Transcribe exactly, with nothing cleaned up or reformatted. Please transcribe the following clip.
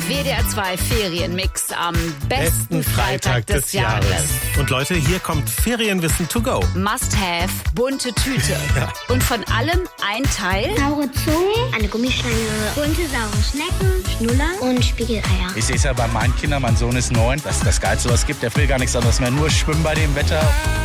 W D R zwei Ferienmix am besten Freitag des Jahres. Und Leute, hier kommt Ferienwissen to go. Must have, bunte Tüte. Ja. Und von allem ein Teil. Saure Zungen, eine Gummischlange, bunte saure Schnecken, Schnuller und Spiegeleier. Ich sehe es ja bei meinen Kindern, mein Sohn ist neun, dass das Geilste was gibt. Der will gar nichts anderes mehr, nur schwimmen bei dem Wetter.